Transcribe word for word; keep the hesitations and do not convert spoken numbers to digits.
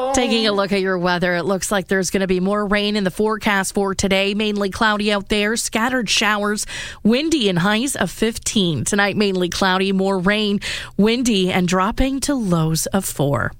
Taking a look at your weather, it looks like there's going to be more rain in the forecast for today. Mainly cloudy out there, scattered showers, windy and highs of fifteen. Tonight, mainly cloudy, more rain, windy, and dropping to lows of four.